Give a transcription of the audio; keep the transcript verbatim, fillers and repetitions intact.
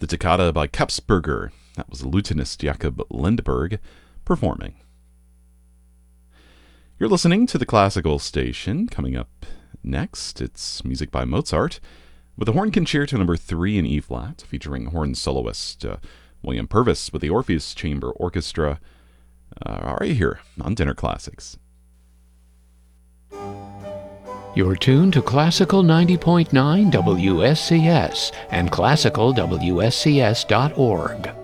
The Toccata by Kapsberger. That was lutenist Jakob Lindberg performing. You're listening to the Classical Station. Coming up next, it's music by Mozart with the Horn Concerto number three in E-flat, featuring horn soloist uh, William Purvis with the Orpheus Chamber Orchestra. Uh, right here on Dinner Classics. You're tuned to Classical ninety point nine W S C S and classical W S C S dot org.